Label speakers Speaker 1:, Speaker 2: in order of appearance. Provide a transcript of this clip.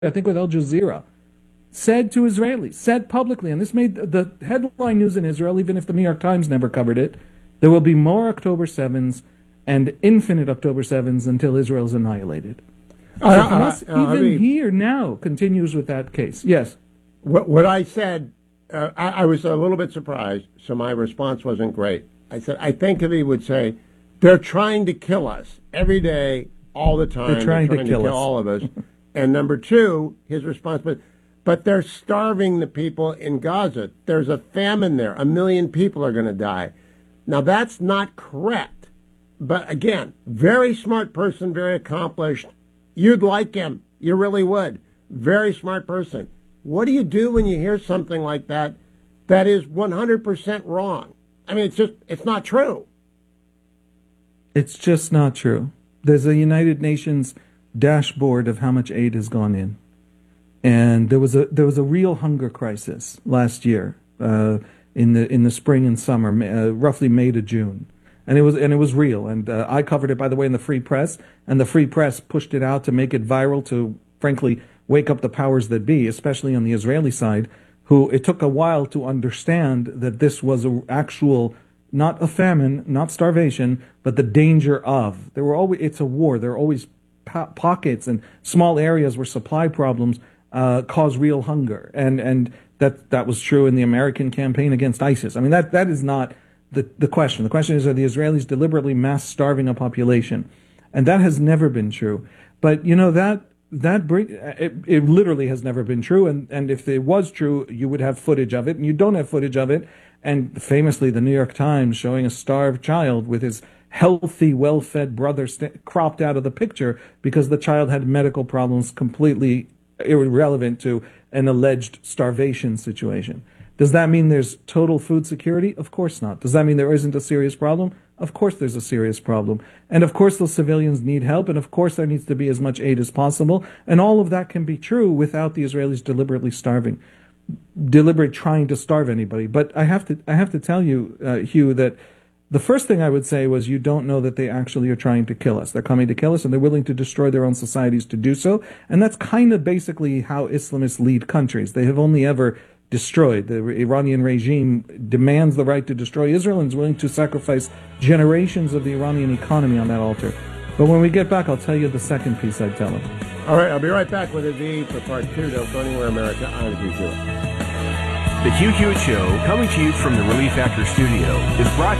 Speaker 1: I think with Al Jazeera, said to Israelis, said publicly, and this made the headline news in Israel, even if the New York Times never covered it, there will be more October 7s and infinite October 7s until Israel is annihilated. So Hamas, even here now, continues with that case. Yes.
Speaker 2: What I said, I was a little bit surprised, so my response wasn't great. I said, I think if he would say, they're trying to kill us every day, all the time.
Speaker 1: They're trying to kill us.
Speaker 2: All of us. And number two, his response was, but they're starving the people in Gaza. There's a famine there. 1 million people are going to die. Now, that's not correct. But again, very smart person, very accomplished. You'd like him. You really would. Very smart person. What do you do when you hear something like that that is 100% wrong? I mean, it's not true.
Speaker 1: It's just not true. There's a United Nations dashboard of how much aid has gone in. And there was a real hunger crisis last year in the spring and summer, roughly May to June, and it was real. And I covered it, by the way, in the Free Press, and the Free Press pushed it out to make it viral, to frankly wake up the powers that be, especially on the Israeli side, who it took a while to understand that this was an actual, not a famine, not starvation, but the danger of. It's a war. There are always pockets and small areas where supply problems cause real hunger, and that was true in the American campaign against ISIS. I mean, that is not the question. The question is, are the Israelis deliberately mass starving a population? And that has never been true. But it literally has never been true. And if it was true, you would have footage of it, and you don't have footage of it. And famously, the New York Times showing a starved child with his healthy, well-fed brother cropped out of the picture because the child had medical problems completely irrelevant to an alleged starvation situation. Does that mean there's total food security? Of course not. Does that mean there isn't a serious problem? Of course there's a serious problem. And of course those civilians need help, and of course there needs to be as much aid as possible. And all of that can be true without the Israelis deliberately trying to starve anybody. But I have to tell you, Hugh, that the first thing I would say was you don't know that they actually are trying to kill us. They're coming to kill us, and they're willing to destroy their own societies to do so. And that's kind of basically how Islamists lead countries. They have only ever destroyed. The Iranian regime demands the right to destroy Israel and is willing to sacrifice generations of the Iranian economy on that altar. But when we get back, I'll tell you the second piece I'd tell them.
Speaker 2: All right, I'll be right back with Aviv for part 2. Don't go anywhere, America. I'm Hugh Hewitt.
Speaker 3: The Hugh Hewitt Show, coming to you from the Relief Factor studio, is brought